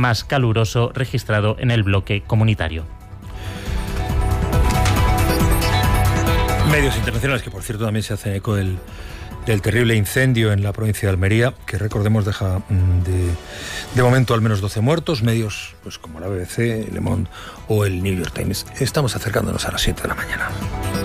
más caluroso registrado en el bloque comunitario. Medios internacionales que, por cierto, también se hacen eco del terrible incendio en la provincia de Almería, que recordemos deja de momento al menos 12 muertos. Medios pues como la BBC, Le Monde o el New York Times. Estamos acercándonos a las 7 de la mañana.